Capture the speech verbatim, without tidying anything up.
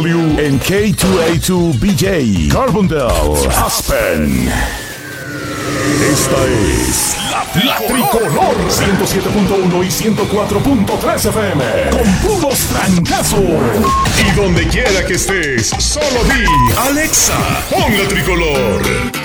En K dos A dos B J, Carbondale, Aspen. Esta es la Tricolor ciento siete punto uno y ciento cuatro punto tres F M. Con puros trancazos. Y donde quiera que estés, solo di Alexa, pon la Tricolor.